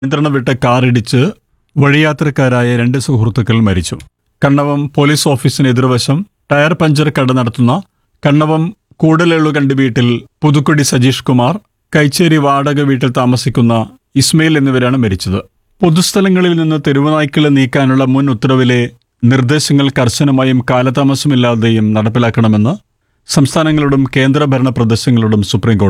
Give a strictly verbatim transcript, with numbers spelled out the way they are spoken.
നിയന്ത്രണം വിട്ട കാറിടിച്ച് വഴിയാത്രക്കാരായ രണ്ട് സുഹൃത്തുക്കൾ മരിച്ചു. കണ്ണവം പോലീസ് ഓഫീസിന് എതിർവശം ടയർ പഞ്ചർ കട നടത്തുന്ന കണ്ണവം കൂടലെള്ളുകണ്ടി വീട്ടിൽ പുതുക്കുടി സജീഷ് കുമാർ, കൈച്ചേരി വാടക വീട്ടിൽ താമസിക്കുന്ന ഇസ്മയിൽ എന്നിവരാണ് മരിച്ചത്. പൊതുസ്ഥലങ്ങളിൽ നിന്ന് തെരുവുനായ്ക്കളെ നീക്കാനുള്ള മുൻ ഉത്തരവിലെ നിർദ്ദേശങ്ങൾ കർശനമായും കാലതാമസമില്ലാതെയും നടപ്പിലാക്കണമെന്ന് സംസ്ഥാനങ്ങളോടും കേന്ദ്രഭരണ പ്രദേശങ്ങളോടും സുപ്രീംകോടതി